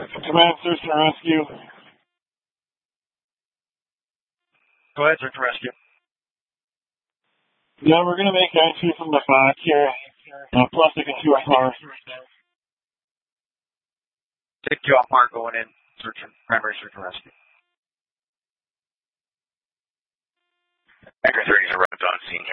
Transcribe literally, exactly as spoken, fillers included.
Command search and rescue. Go ahead, search and rescue. Yeah, we're gonna make entry from the back here. Uh, plus they can see our car. Take you off mark going in. Search and primary search and rescue. Anchor thirties arrived on scene.